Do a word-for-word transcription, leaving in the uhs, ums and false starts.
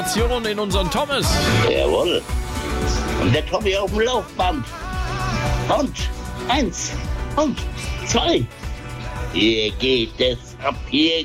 In unseren Thomas. Jawohl. Und der Tommy auf dem Laufband. Und eins. Und zwei. Hier geht es ab. Hier